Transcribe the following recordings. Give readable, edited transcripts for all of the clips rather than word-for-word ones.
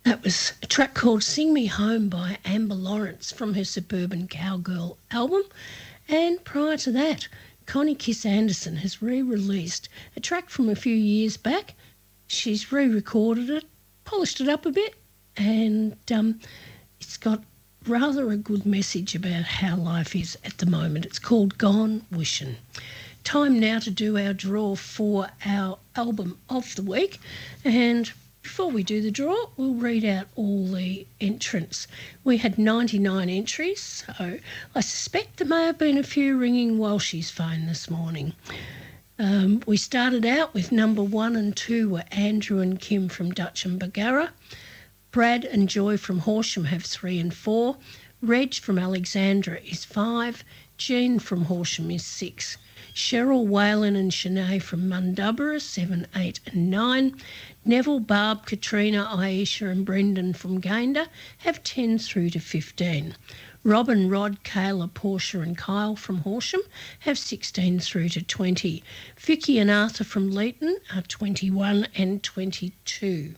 That was a track called Sing Me Home by Amber Lawrence from her Suburban Cowgirl album. And prior to that, Connie Kiss Anderson has re-released a track from a few years back. She's re-recorded it, polished it up a bit, and it's got rather a good message about how life is at the moment. It's called Gone Wishin'. Time now to do our draw for our album of the week, and before we do the draw, we'll read out all the entrants. We had 99 entries, so I suspect there may have been a few ringing Walshy's phone this morning. We started out with number 1 and 2 were Andrew and Kim from Dutch and Bargara. Brad and Joy from Horsham have 3 and 4. Reg from Alexandra is 5. Jean from Horsham is 6. Cheryl, Whalen and Shanae from Mundubbera, 7, 8 and 9. Neville, Barb, Katrina, Aisha and Brendan from Gayndah have 10 through to 15. Robin, Rod, Kayla, Portia and Kyle from Horsham have 16 through to 20. Vicky and Arthur from Leeton are 21 and 22.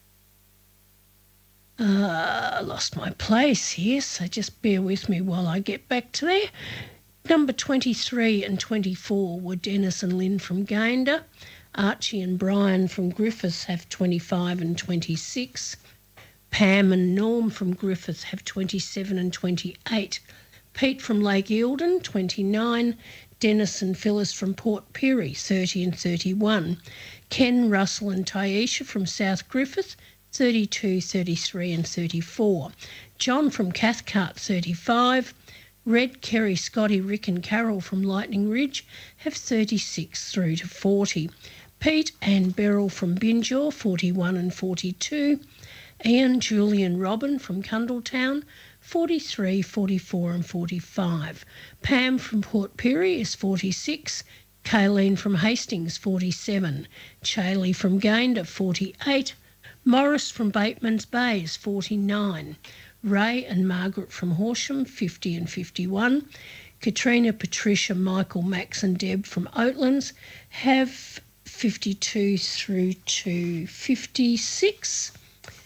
I lost my place here, so just bear with me while I get back to there. Number 23 and 24 were Dennis and Lynn from Gayndah. Archie and Brian from Griffiths have 25 and 26. Pam and Norm from Griffiths have 27 and 28. Pete from Lake Eildon, 29. Dennis and Phyllis from Port Pirie, 30 and 31. Ken, Russell and Taisha from South Griffith, 32, 33 and 34. John from Cathcart, 35. Red, Kerry, Scotty, Rick and Carol from Lightning Ridge have 36 through to 40. Pete and Beryl from Binjaw, 41 and 42. Ian, Julie and Robin from Cundletown, 43, 44 and 45. Pam from Port Pirie is 46. Kayleen from Hastings, 47. Chailey from Gayndah, 48. Morris from Bateman's Bay is 49. Ray and Margaret from Horsham, 50 and 51. Katrina, Patricia, Michael, Max and Deb from Oatlands have 52 through to 56.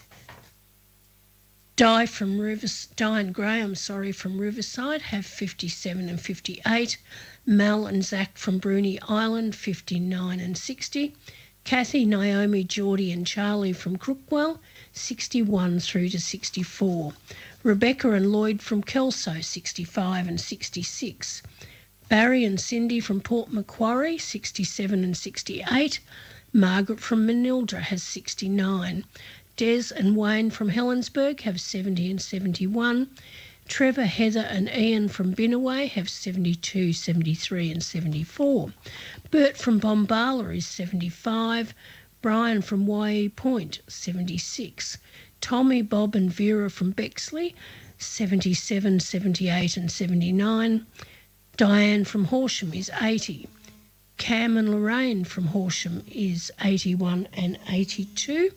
Di and Graham from Riverside have 57 and 58. Mel and Zach from Bruny Island, 59 and 60. Kathy, Naomi, Geordie and Charlie from Crookwell, 61 through to 64. Rebecca and Lloyd from Kelso, 65 and 66. Barry and Cindy from Port Macquarie, 67 and 68. Margaret from Manildra has 69. Des and Wayne from Helensburgh have 70 and 71. Trevor, Heather and Ian from Binnaway have 72, 73 and 74. Bert from Bombala is 75. Brian from YE Point, 76. Tommy, Bob and Vera from Bexley, 77, 78 and 79. Diane from Horsham is 80. Cam and Lorraine from Horsham is 81 and 82.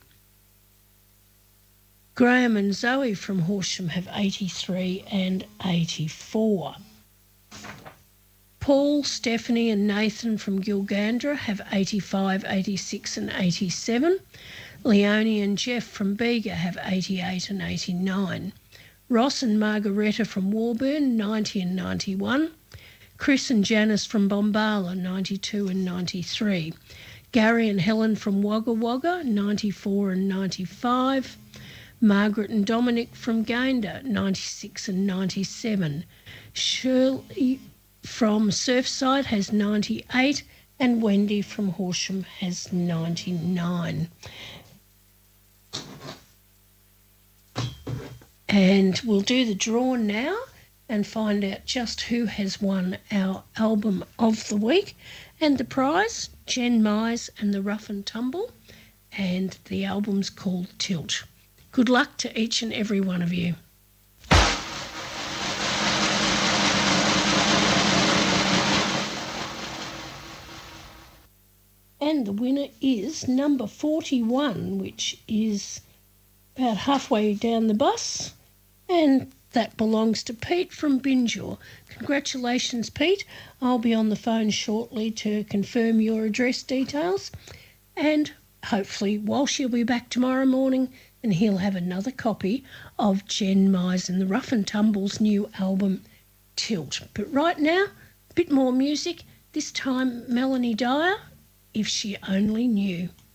Graham and Zoe from Horsham have 83 and 84. Paul, Stephanie and Nathan from Gilgandra have 85, 86 and 87. Leonie and Jeff from Bega have 88 and 89. Ross and Margaretta from Warburn, 90 and 91. Chris and Janice from Bombala, 92 and 93. Gary and Helen from Wagga Wagga, 94 and 95. Margaret and Dominic from Gayndah, 96 and 97. Shirley from Surfside has 98 and Wendy from Horsham has 99. And we'll do the draw now and find out just who has won our album of the week. And the prize, Jen Mize and the Rough and Tumble, and the album's called Tilt. Good luck to each and every one of you. And the winner is number 41, which is about halfway down the bus, and that belongs to Pete from Binjaw. Congratulations, Pete. I'll be on the phone shortly to confirm your address details, and hopefully Walsh will be back tomorrow morning and he'll have another copy of Jen Myers and the Rough and Tumble's new album, Tilt. But right now, a bit more music, this time Melanie Dyer, If She Only Knew.